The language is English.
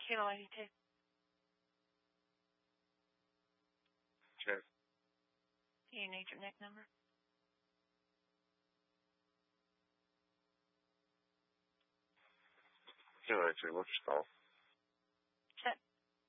Kilo 82. Okay. Do you need your neck number? Kilo 82, what's your call?